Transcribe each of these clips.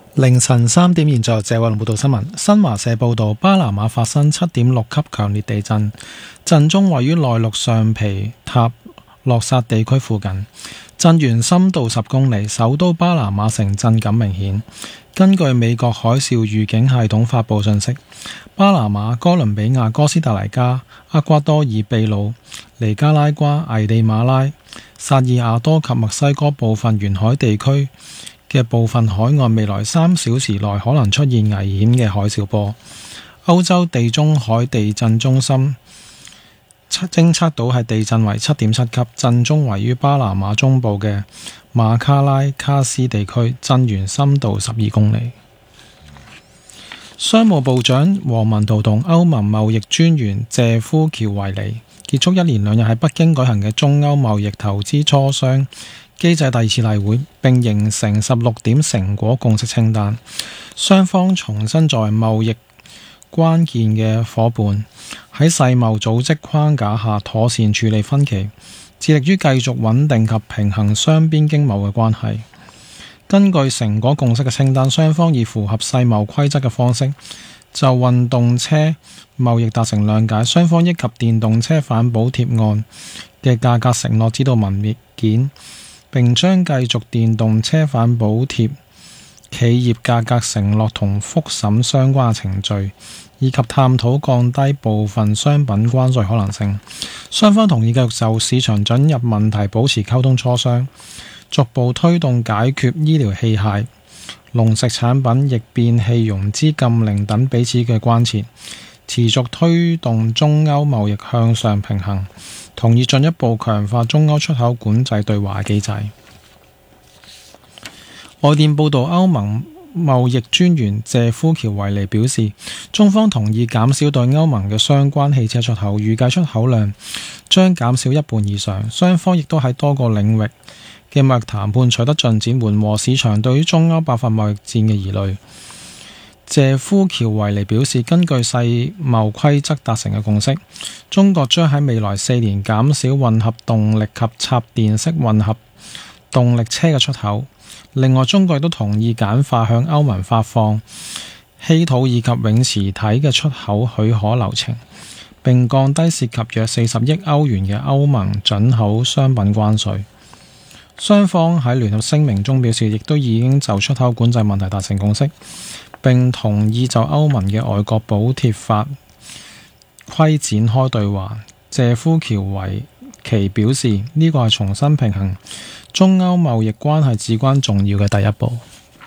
凌晨3點，現在謝偉龍報道新聞。新華社報道，巴拿馬發生7.6級強烈地震，震中位於內陸上皮塔洛薩地區附近，震源深度10公里，首都巴拿馬城震感明顯。根據美國海嘯預警系統發布信息，巴拿馬、哥倫比亞、哥斯達黎加、厄瓜多爾、秘魯、尼加拉瓜、危地馬拉、薩爾瓦多及墨西哥部分沿海地區嘅部分海岸未來3小時內可能出現危險嘅海嘯波。歐洲地中海地震中心偵測到係地震為7.7級，震中位於巴拿馬中部嘅馬卡拉卡斯地區，震源深度12公里。商務部長王文濤同歐盟貿易專員謝夫喬維尼結束1連2日喺北京舉行嘅中歐貿易投資磋商機制第2次例會，並形成16點成果共識清單。雙方重新作為貿易關鍵嘅夥伴，喺世貿組織框架下妥善處理分歧，致力於繼續穩定及平衡雙邊經貿嘅關係。根據成果共識嘅清單，雙方以符合世貿規則嘅方式就運動車貿易達成諒解，雙方憶及電動車反補貼案嘅價格承諾指導文件，並將繼續電動車反補貼企業價格承諾同復審相關程序，以及探討降低部分商品關稅可能性。雙方同意繼續就市場准入問題保持溝通磋商，逐步推動解決醫療器械、農食產品逆變器融資禁令等彼此嘅關切，持續推動中歐貿易向上平衡，同意進一步強化中歐出口管制對華機制。外電報導，歐盟貿易專員謝夫喬維尼表示，中方同意減少對歐盟嘅相關汽車出口，預計出口量將減少1半以上。雙方亦都喺多個領域嘅貿易談判取得進展，緩和市場對於中歐爆發貿易戰嘅疑慮。謝夫喬維尼表示，根據世貿規則達成嘅共識，中國將喺未來4年減少混合動力及插電式混合動力車嘅出口。另外，中國亦都同意簡化向歐盟發放稀土以及永磁體嘅出口許可流程，並降低涉及約40億歐元嘅歐盟進口商品關稅。雙方喺聯合聲明中表示，亦都已經就出口管制問題達成共識，並同意就歐盟嘅外國補貼法規展開對話。謝夫喬維奇表示，呢個係重新平衡中歐貿易關係至關重要嘅第一步。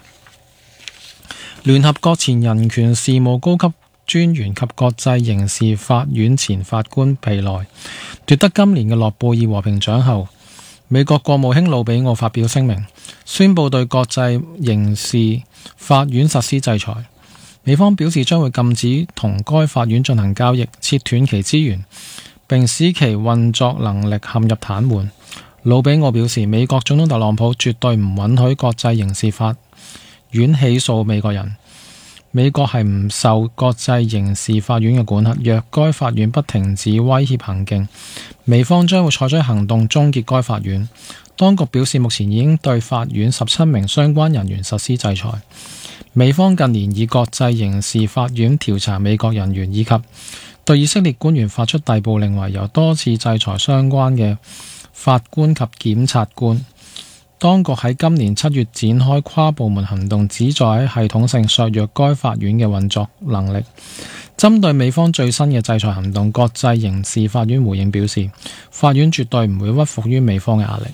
聯合國前人權事務高級專員及國際刑事法院前法官皮萊奪得今年嘅諾貝爾和平獎後，美國國務卿魯比奧發表聲明，宣布對國際刑事法院實施制裁。美方表示將會禁止同該法院進行交易，切斷其資源，並使其運作能力陷入癱瘓。魯比奧表示，美國總統特朗普絕對唔允許國際刑事法院起訴美國人。美國係唔受國際刑事法院嘅管轄，若該法院不停止威脅行徑，美方將會採取行動終結該法院。當局表示，目前已經對法院17名相關人員實施制裁。美方近年以國際刑事法院調查美國人員以及對以色列官員發出逮捕令為由，多次制裁相關嘅法官及檢察官。當局喺今年7月展開跨部門行動，旨在喺系統性削弱該法院嘅運作能力。針對美方最新嘅制裁行動，國際刑事法院回應表示，法院絕對唔會屈服於美方嘅壓力。